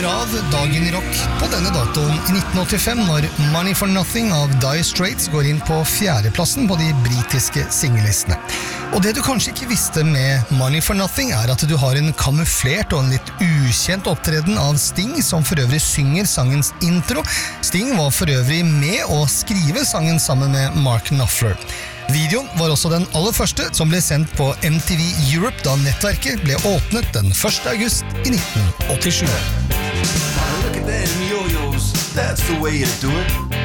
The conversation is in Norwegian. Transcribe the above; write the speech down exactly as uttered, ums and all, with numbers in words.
runder av dagen i rock på denne datoen i nitten åttifem, når Money for Nothing av Dire Straits går inn på fjerdeplassen på de britiske singellistene. Og det du kanskje ikke visste med Money for Nothing er at du har en kamuflert og en litt ukjent opptreden av Sting, som for øvrig synger sangens intro. Sting var for øvrig med å skrive sangen sammen med Mark Knopfler. Videoen var også den aller første som ble sendt på M T V Europe da nettverket ble åpnet den første august i nitten åttisju. Look at them yo-yos, that's the way you do it.